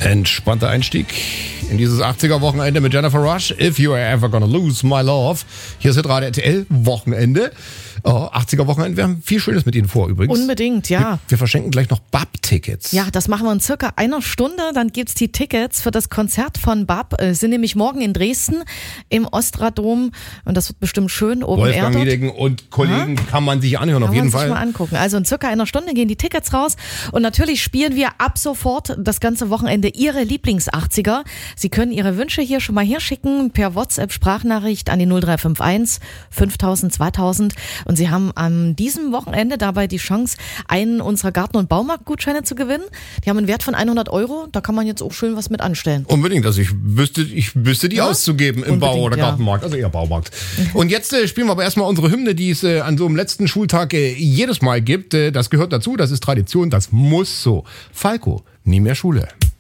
Entspannter Einstieg in dieses 80er-Wochenende mit Jennifer Rush. If you are ever gonna lose my love. Hier ist Hitradio RTL Wochenende. 80er-Wochenende. Wir haben viel Schönes mit Ihnen vor übrigens. Unbedingt, ja. Wir verschenken gleich noch BAP-Tickets. Ja, das machen wir in circa einer Stunde. Dann gibt's die Tickets für das Konzert von BAP. Sind nämlich morgen in Dresden im Ostradom. Und das wird bestimmt schön. Wolfgang Niedecken und Kollegen kann man sich anhören, auf jeden Fall. Kann man sich mal angucken. Also in circa einer Stunde gehen die Tickets raus. Und natürlich spielen wir ab sofort das ganze Wochenende Ihre Lieblings-80er. Sie können Ihre Wünsche hier schon mal herschicken per WhatsApp-Sprachnachricht an die 0351 5000 2000. Und Sie haben an diesem Wochenende dabei die Chance, einen unserer Garten- und Baumarktgutscheine zu gewinnen. Die haben einen Wert von 100 €. Da kann man jetzt auch schön was mit anstellen. Unbedingt. Also ich wüsste die auszugeben im Bau- oder Gartenmarkt. Also eher Baumarkt. Und jetzt spielen wir aber erstmal unsere Hymne, die es an so einem letzten Schultag jedes Mal gibt. Das gehört dazu. Das ist Tradition. Das muss so. Falco, nie mehr Schule.